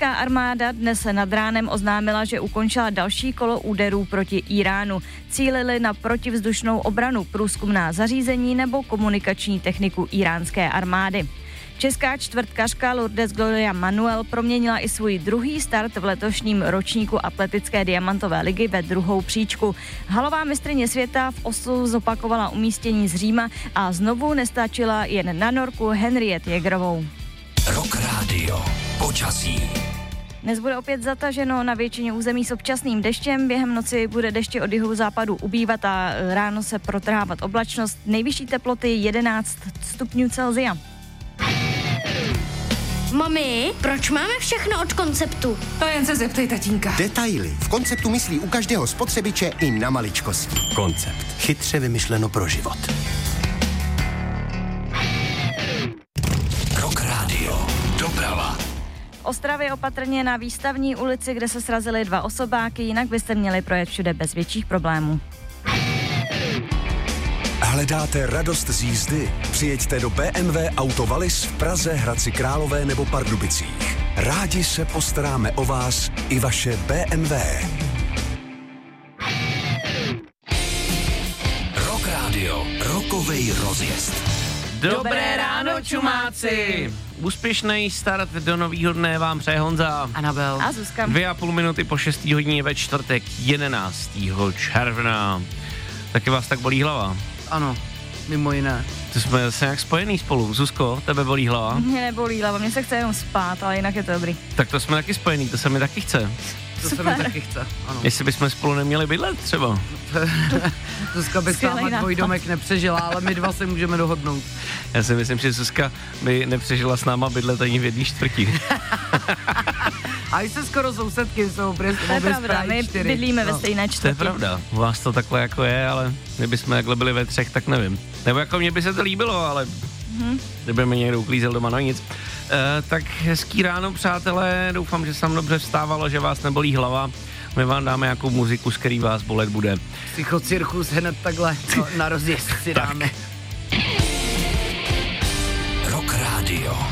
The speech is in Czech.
Čínská armáda dnes nad ránem oznámila, že ukončila další kolo úderů proti Iránu. Cílili na protivzdušnou obranu, průzkumná zařízení nebo komunikační techniku iránské armády. Česká čtvrtkařka Lourdes Gloria Manuel proměnila i svůj druhý start v letošním ročníku atletické diamantové ligy ve druhou příčku. Halová mistryně světa v Oslu zopakovala umístění z Říma a znovu nestačila jen na norku Henriette Jägerovou. Rock Radio. Počasí. Dnes bude opět zataženo na většině území s občasným deštěm. Během noci bude deště od jihu západu ubývat a ráno se protrhávat oblačnost. Nejvyšší teploty 11 stupňů Celsia. Mami, proč máme všechno od Konceptu? To jen se zeptej tatínka. Detaily. V Konceptu myslí u každého spotřebiče i na maličkosti. Koncept. Chytře vymyšleno pro život. Rock Radio. Doprava. V Ostravě opatrně na Výstavní ulici, kde se srazily 2 osobáky, jinak byste měli projet všude bez větších problémů. Hledáte radost z jízdy? Přijeďte do BMW Auto Wallis v Praze, Hradci Králové nebo Pardubicích. Rádi se postaráme o vás i vaše BMW. Rock Radio. Rockovej rozjezd. Dobré ráno, čumáci! Úspěšný start do nového dne vám přeje Honza. Anabel. A Zuzka. 2,5 minuty po 6. hodině ve čtvrtek 11. června. Taky vás tak bolí hlava? Ano, mimo jiné. To jsme zase nějak spojený spolu. Zuzko, tebe bolí hlava? Mě nebolí hlava, mě se chce jenom spát, ale jinak je to dobrý. Tak to jsme taky spojený, to se mi taky chce. To se mi taky chce, ano. Jestli bychom spolu neměli bydlet třeba. Zuzka by sama dvojdomek nepřežila, ale my dva se můžeme dohodnout. Já si myslím, že Zuzka by nepřežila s náma bydlet ani v jedné čtvrti. A i se skoro sousedky jsou To je pravda, my bydlíme ve stejné čtvrti. To je pravda, u vás to takhle jako je, ale kdybychom takhle byli ve třech, tak nevím. Nebo jako mně by se to líbilo, ale kdyby mi někdo uklízel doma, no nic. Tak hezký ráno, přátelé, doufám, že se vám dobře vstávalo, že vás nebolí hlava. My vám dáme nějakou muziku, z který vás bolet bude. Psychocirkus hned takhle na rozjezd si dáme. Rock Radio.